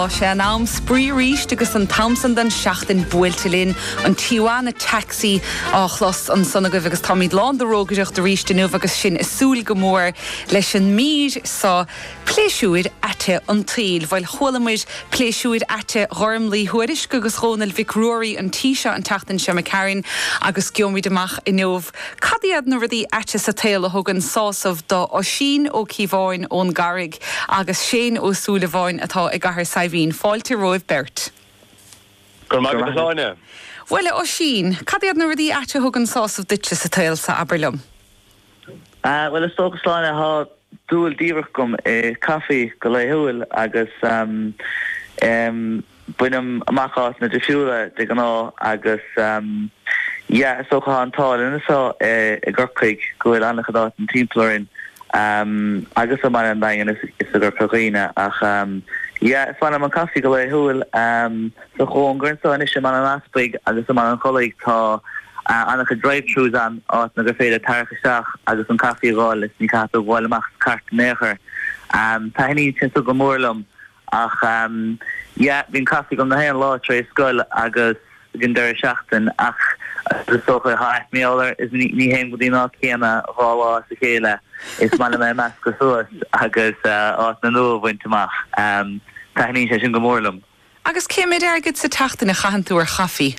sé an am sprí ríist agus an Thompson den seachtain builtelín an Tijuana taxi áchlos an sanna goibh agus tá míad lán de rógaideach de ríist inniu agus sin is súil go mór leis an mír sa pléisiúid ate an tríl, bhail cholamuid pléisiúid ate gharmlaí huairis agus chónal Vic Rory an tíise an tachtain se me Carin agus giomid amach inniuh cadiad na rudí ate sa téal a thugan sásamh do ó sin ó Cíbháin ón Garrig agus Shane ó Súlahháin atá I gahar Saibhín. Fáilte roimh Bert. Well ó sin, cadiad na rudí ate thugan sásamh duite sa téal sa Aberlum? Well is tógus láine há dúil díomhach gom caffi go léithúil agus buinam amachás na deisiúla de gná agus is tócha an táil inasá I gurcaig gohfuil annachadát an tímplorin agus am an dain is a gur coghine ach is fan am an caffi go léithúil so chón gurnsá is sem an aspaig agus am an cholig tá annach a drive-thrus an áit na gur féidir tarchasteach agus an caffi gáil is ní catú bháil amach cart néchar tá henní tin go mórlam ach bhín caffi gom na héan lá tre scoil agus gin deir seachtain ach socha haith méallar is ní héim go dtí ná chéana bháilá sa chéile is mana mé meas go suas agus áit na nua bhaintach tá henní sé sin go mórlam. Agus céimiid agad sa tachtain na chahanú ar chaffi?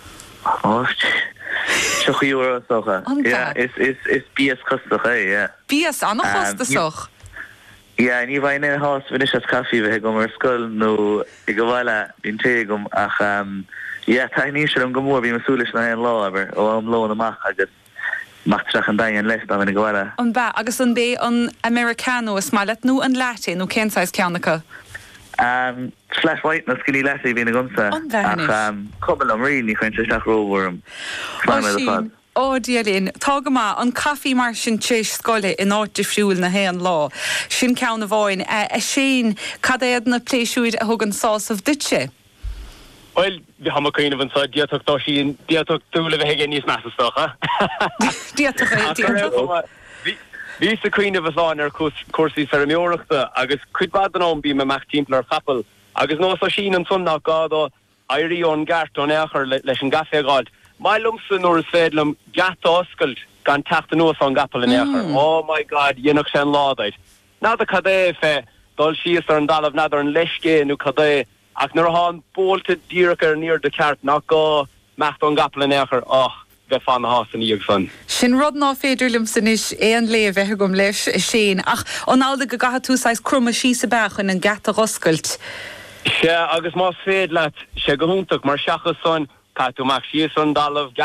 Euro socha. Yeah, it's BS costoch, BS anach costoch. Yeah, ní bhain in house finish as coffee we go mar school no I go bhile in tegum ach tá ní sé an gomór bí masúlis na hen lá aber ó am lo amach agus machtrach an dain les an go bhile. An ba agus an bé an Americano is smalet nó an Latin nó cénsáis ceannacha. Slash white na skinny lassie being a gunsa. Couple of really French nach rollworm. Dialin, Tágama an caffi mar sin téis scoile in áit de friúil na héan lá. Sin ceann na bháin sin cadéad na pléisiúid a thugan sásamh duite? Well, vi ha kind of inside diatok toshin diatok dúla bheit níos measa stocha. Diatok. Vís a queen of us on cuasaí fermiorachta agus cuid bad an bí me meach timplar chapel agus nó a sin an sunna gádó airí ón gart ón éachar leis an gafe gád. Mai lumsan or fédlam gat oscailt gan tacht an nuas an gapel in éachar. Oh my god, dhéanach sé an ládaid. Nád a cadé fé dul síos ar an dalamh nádar an leiscé nó cadé ach nuair hán bólte díreachar níor de ceart nach gá mecht an gapel in éachar bheith fan na hásan íag san. Sin rud ná féidirlim san is éon le bheith gom leis sin ach an áda go gatha túsáis crumma sí sa bechan an gata oscailt. Se agus más féad leat sé go húntaach mar seachas son catú mac síos an dalamh